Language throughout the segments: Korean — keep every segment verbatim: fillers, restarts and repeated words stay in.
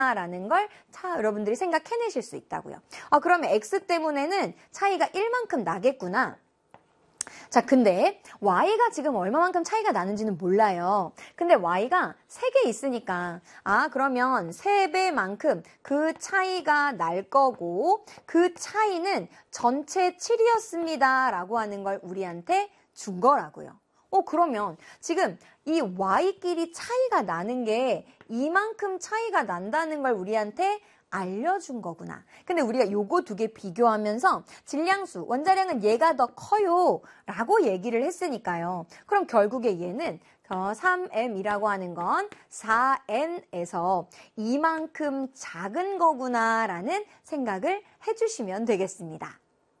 라는 걸 차, 여러분들이 생각해내실 수 있다고요. 아, 그러면 x 때문에는 차이가 일만큼 나겠구나. 자, 근데 y가 지금 얼마만큼 차이가 나는지는 몰라요. 근데 y가 세 개 있으니까 아, 그러면 세 배만큼 그 차이가 날 거고 그 차이는 전체 칠이었습니다 라고 하는 걸 우리한테 준 거라고요. 어, 그러면 지금 이 y끼리 차이가 나는 게 이만큼 차이가 난다는 걸 우리한테 알려준 거구나. 근데 우리가 요거 두 개 비교하면서 질량수, 원자량은 얘가 더 커요 라고 얘기를 했으니까요. 그럼 결국에 얘는 삼 엠이라고 하는 건 사 엔에서 이만큼 작은 거구나 라는 생각을 해주시면 되겠습니다.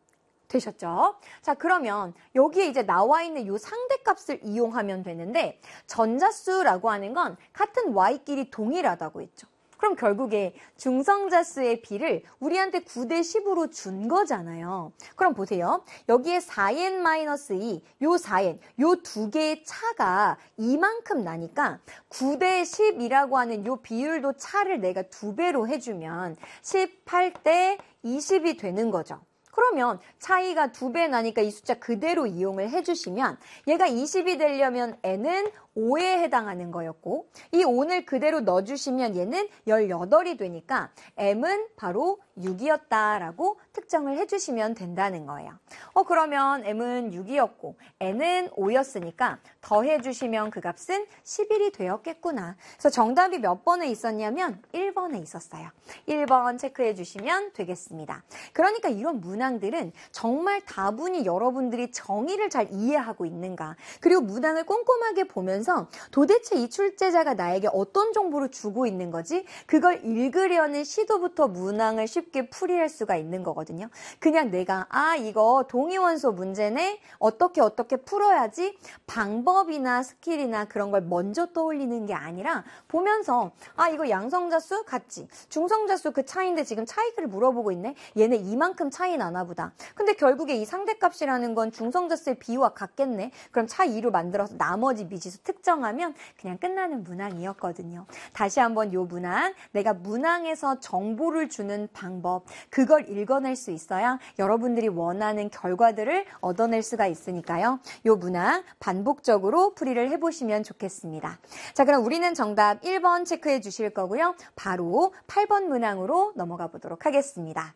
되셨죠? 자, 그러면 여기에 이제 나와 있는 요 상대값을 이용하면 되는데 전자수라고 하는 건 같은 y끼리 동일하다고 했죠. 그럼 결국에 중성자수의 비를 우리한테 구 대 십으로 준 거잖아요. 그럼 보세요. 여기에 사 엔 마이너스 이, 요 사 엔, 요 두 개의 차가 이만큼 나니까 구 대 십이라고 하는 요 비율도 차를 내가 두 배로 해주면 십팔 대 이십이 되는 거죠. 그러면 차이가 두 배 나니까 이 숫자 그대로 이용을 해주시면 얘가 이십이 되려면 n은 오에 해당하는 거였고 이 오를 그대로 넣어주시면 얘는 십팔이 되니까 m은 바로 육이었다라고 특정을 해주시면 된다는 거예요. 어 그러면 m은 육이었고 n은 오였으니까 더해주시면 그 값은 십일이 되었겠구나. 그래서 정답이 몇 번에 있었냐면 일 번에 있었어요. 일 번 체크해 주시면 되겠습니다. 그러니까 이런 문항들은 정말 다분히 여러분들이 정의를 잘 이해하고 있는가, 그리고 문항을 꼼꼼하게 보면서 도대체 이 출제자가 나에게 어떤 정보를 주고 있는 거지, 그걸 읽으려는 시도부터 문항을 쉽게 풀이할 수가 있는 거거든요. 그냥 내가 아 이거 동위원소 문제네, 어떻게 어떻게 풀어야지, 방법이나 스킬이나 그런 걸 먼저 떠올리는 게 아니라 보면서 아 이거 양성자수 같지, 중성자수 그 차이인데 지금 차이를 물어보고 있네, 얘네 이만큼 차이 나나 보다. 근데 결국에 이 상대값이라는 건 중성자수의 비와 같겠네. 그럼 차 이로 만들어서 나머지 미지수 특정하면 그냥 끝나는 문항이었거든요. 다시 한번 요 문항, 내가 문항에서 정보를 주는 방법, 그걸 읽어낼 수 있어야 여러분들이 원하는 결과들을 얻어낼 수가 있으니까요. 요 문항 반복적으로 풀이를 해보시면 좋겠습니다. 자, 그럼 우리는 정답 일 번 체크해 주실 거고요. 바로 팔 번 문항으로 넘어가 보도록 하겠습니다.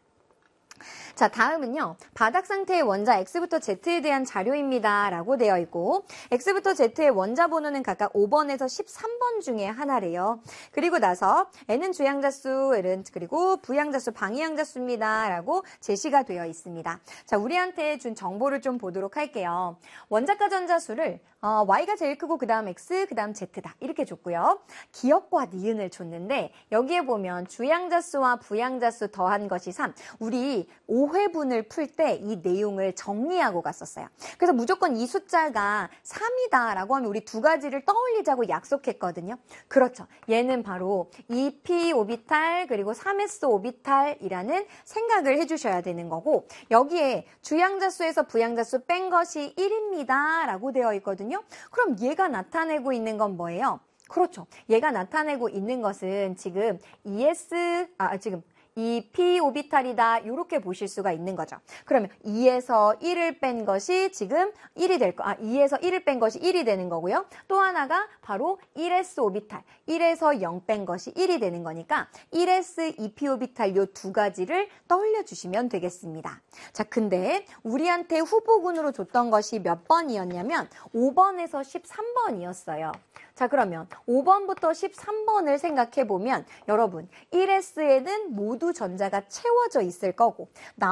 자, 다음은요. 바닥 상태의 원자 X부터 Z에 대한 자료입니다 라고 되어 있고, X부터 Z의 원자 번호는 각각 오 번에서 십삼 번 중에 하나래요. 그리고 나서 N은 주양자수, L은 그리고 부양자수, 방위양자수입니다 라고 제시가 되어 있습니다. 자, 우리한테 준 정보를 좀 보도록 할게요. 원자가 전자수를 어, Y가 제일 크고 그 다음 X, 그 다음 Z다 이렇게 줬고요. 기억과 니은을 줬는데 여기에 보면 주양자수와 부양자수 더한 것이 삼, 우리 오 회분을 풀 때 이 내용을 정리하고 갔었어요. 그래서 무조건 이 숫자가 삼이다 라고 하면 우리 두 가지를 떠올리자고 약속했거든요. 그렇죠. 얘는 바로 이 피 오비탈 그리고 삼 에스 오비탈이라는 생각을 해주셔야 되는 거고, 여기에 주양자수에서 부양자수 뺀 것이 일입니다 라고 되어 있거든요. 그럼 얘가 나타내고 있는 건 뭐예요? 그렇죠. 얘가 나타내고 있는 것은 지금 이에스, 아, 지금 이 피 오비탈이다 이렇게 보실 수가 있는 거죠. 그러면 이에서 일을 뺀 것이 지금 일이 될 거, 아 이에서 일을 뺀 것이 일이 되는 거고요. 또 하나가 바로 일 에스 오비탈, 일에서 영 뺀 것이 일이 되는 거니까 일 에스 이 피 오비탈 요 두 가지를 떠올려 주시면 되겠습니다. 자, 근데 우리한테 후보군으로 줬던 것이 몇 번이었냐면 오 번에서 십삼 번이었어요. 자, 그러면 오 번부터 십삼 번을 생각해 보면 여러분 일 에스에는 모두 전자가 채워져 있을 거고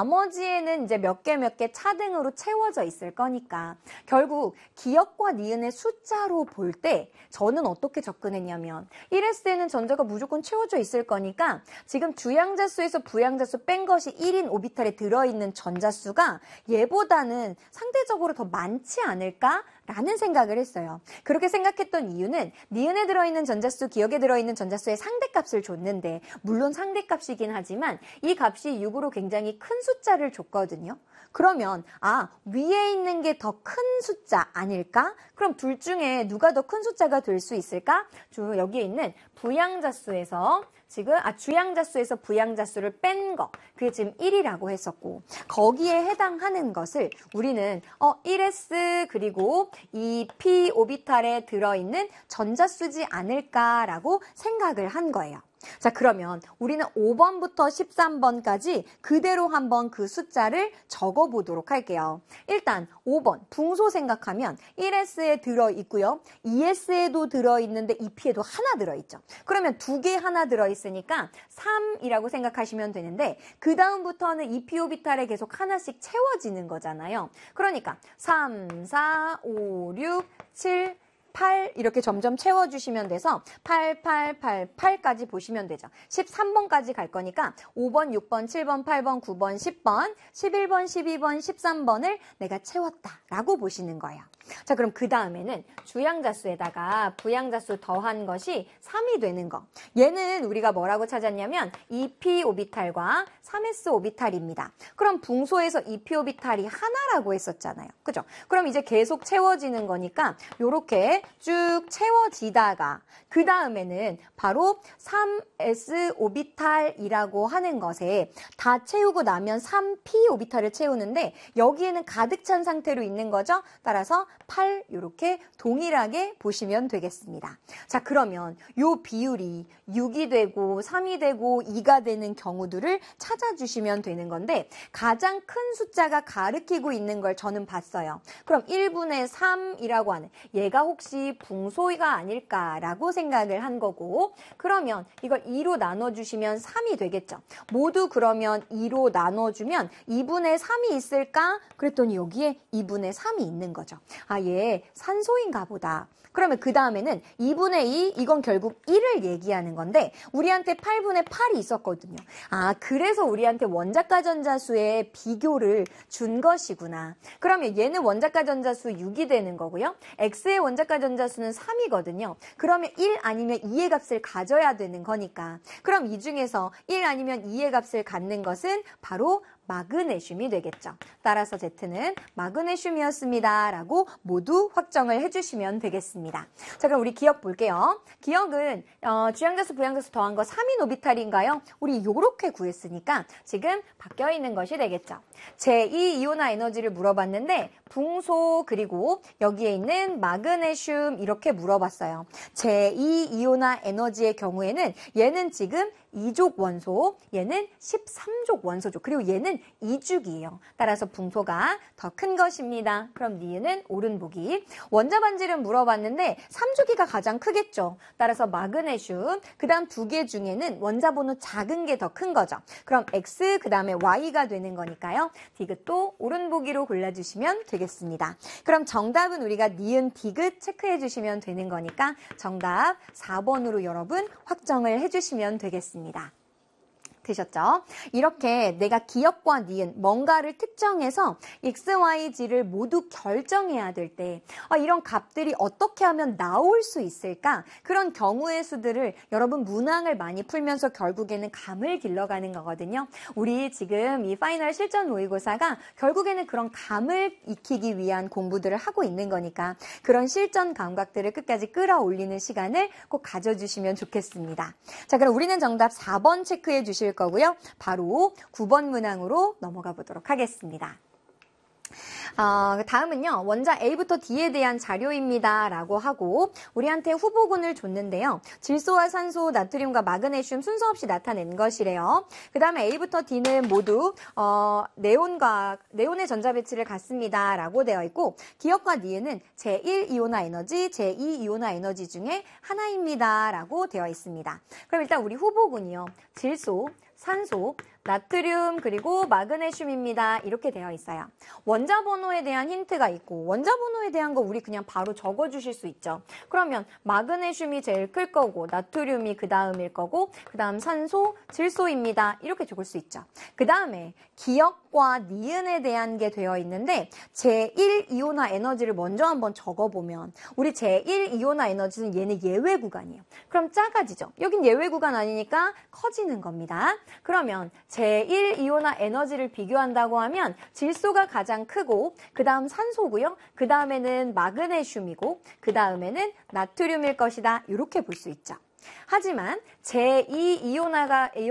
나머지에는 이제 몇 개 몇 개 차등으로 채워져 있을 거니까 결국 기억과 니은의 숫자로 볼 때 저는 어떻게 접근했냐면 일 에스에는 전자가 무조건 채워져 있을 거니까 지금 주양자수에서 부양자수 뺀 것이 일인 오비탈에 들어있는 전자수가 얘보다는 상대적으로 더 많지 않을까? 라는 생각을 했어요. 그렇게 생각했던 이유는 니은에 들어있는 전자수, 기억에 들어있는 전자수의 상대값을 줬는데 물론 상대값이긴 하지만 이 값이 육으로 굉장히 큰 숫자를 줬거든요. 그러면 아 위에 있는 게 더 큰 숫자 아닐까? 그럼 둘 중에 누가 더 큰 숫자가 될 수 있을까? 여기에 있는 부양자수에서 지금 아 주양자수에서 부양자수를 뺀 거, 그게 지금 일이라고 했었고 거기에 해당하는 것을 우리는 어 일 에스 그리고 이 p 오비탈에 들어있는 전자수지 않을까라고 생각을 한 거예요. 자, 그러면 우리는 오 번부터 십삼 번까지 그대로 한번 그 숫자를 적어보도록 할게요. 일단 오 번 붕소 생각하면 일 에스에 들어있고요. 이 에스에도 들어있는데 이 피에도 하나 들어있죠. 그러면 두 개 하나 들어있으니까 삼이라고 생각하시면 되는데 그 다음부터는 이 피 오비탈에 계속 하나씩 채워지는 거잖아요. 그러니까 삼, 사, 오, 육, 칠, 팔 이렇게 점점 채워주시면 돼서 팔, 팔, 팔, 팔까지 보시면 되죠. 십삼 번까지 갈 거니까 오 번, 육 번, 칠 번, 팔 번, 구 번, 십 번, 십일 번, 십이 번, 십삼 번을 내가 채웠다라고 보시는 거예요. 자, 그럼 그 다음에는 주양자수에다가 부양자수 더한 것이 삼이 되는 거. 얘는 우리가 뭐라고 찾았냐면 이 피 오비탈과 삼 에스 오비탈입니다. 그럼 붕소에서 이 피 오비탈이 하나라고 했었잖아요. 그죠? 그럼 이제 계속 채워지는 거니까 요렇게 쭉 채워지다가 그 다음에는 바로 삼 에스 오비탈이라고 하는 것에 다 채우고 나면 삼 피 오비탈을 채우는데 여기에는 가득 찬 상태로 있는 거죠. 따라서 팔 이렇게 동일하게 보시면 되겠습니다. 자, 그러면 요 비율이 육이 되고 삼이 되고 이가 되는 경우들을 찾아주시면 되는 건데 가장 큰 숫자가 가리키고 있는 걸 저는 봤어요. 그럼 일 분의 삼이라고 하는 얘가 혹시 붕소가 아닐까라고 생각을 한 거고 그러면 이걸 이로 나눠주시면 삼이 되겠죠. 모두 그러면 이로 나눠주면 이 분의 삼이 있을까? 그랬더니 여기에 이 분의 삼이 있는 거죠. 아, 얘 산소인가 보다. 그러면 그 다음에는 이 분의 이, 이건 결국 일을 얘기하는 건데 우리한테 팔 분의 팔이 있었거든요. 아, 그래서 우리한테 원자가 전자수의 비교를 준 것이구나. 그러면 얘는 원자가 전자수 육이 되는 거고요. X의 원자가 전자수는 삼이거든요. 그러면 일 아니면 이의 값을 가져야 되는 거니까. 그럼 이 중에서 일 아니면 이의 값을 갖는 것은 바로 마그네슘이 되겠죠. 따라서 Z는 마그네슘이었습니다. 라고 모두 확정을 해주시면 되겠습니다. 자, 그럼 우리 기억 볼게요. 기억은 어, 주양자수, 부양자수 더한 거 삼인 오비탈인가요? 우리 요렇게 구했으니까 지금 바뀌어 있는 것이 되겠죠. 제이 이온화 에너지를 물어봤는데 붕소 그리고 여기에 있는 마그네슘 이렇게 물어봤어요. 제이 이온화 에너지의 경우에는 얘는 지금 이족 원소, 얘는 십삼족 원소죠. 그리고 얘는 이죽이에요. 따라서 붕소가 더 큰 것입니다. 그럼 니은은 옳은 보기. 원자 반질은 물어봤는데 삼주기가 가장 크겠죠. 따라서 마그네슘, 그 다음 두 개 중에는 원자 번호 작은 게 더 큰 거죠. 그럼 X, 그 다음에 Y가 되는 거니까요. 디귿도 옳은 보기로 골라주시면 되겠습니다. 그럼 정답은 우리가 니은 디귿 체크해 주시면 되는 거니까 정답 사 번으로 여러분 확정을 해주시면 되겠습니다. 되셨죠? 이렇게 내가 기억과 니은, 뭔가를 특정해서 X, Y, G를 모두 결정해야 될 때 아, 이런 값들이 어떻게 하면 나올 수 있을까? 그런 경우의 수들을 여러분 문항을 많이 풀면서 결국에는 감을 길러가는 거거든요. 우리 지금 이 파이널 실전 모의고사가 결국에는 그런 감을 익히기 위한 공부들을 하고 있는 거니까 그런 실전 감각들을 끝까지 끌어올리는 시간을 꼭 가져주시면 좋겠습니다. 자, 그럼 우리는 정답 사 번 체크해 주실 거고요. 바로 구 번 문항으로 넘어가 보도록 하겠습니다. 어, 다음은요. 원자 A부터 D에 대한 자료입니다. 라고 하고 우리한테 후보군을 줬는데요. 질소와 산소, 나트륨과 마그네슘 순서 없이 나타낸 것이래요. 그 다음에 A부터 D는 모두 어, 네온과 네온의 전자 배치를 갖습니다. 라고 되어 있고 기억과 니은은 제일 이온화 에너지, 제이 이온화 에너지 중에 하나입니다. 라고 되어 있습니다. 그럼 일단 우리 후보군이요. 질소, 산소, 나트륨 그리고 마그네슘입니다. 이렇게 되어 있어요. 원자 번호에 대한 힌트가 있고 원자 번호에 대한 거 우리 그냥 바로 적어주실 수 있죠. 그러면 마그네슘이 제일 클 거고 나트륨이 그 다음일 거고 그 다음 산소, 질소입니다. 이렇게 적을 수 있죠. 그 다음에 기억과 니은에 대한 게 되어 있는데 제일 이온화 에너지를 먼저 한번 적어보면 우리 제일 이온화 에너지는 얘는 예외 구간이에요. 그럼 작아지죠. 여긴 예외 구간 아니니까 커지는 겁니다. 그러면 제일 이온화 에너지를 비교한다고 하면 질소가 가장 크고 그 다음 산소고요. 그 다음에는 마그네슘이고 그 다음에는 나트륨일 것이다. 이렇게 볼 수 있죠. 하지만 제이 이온화가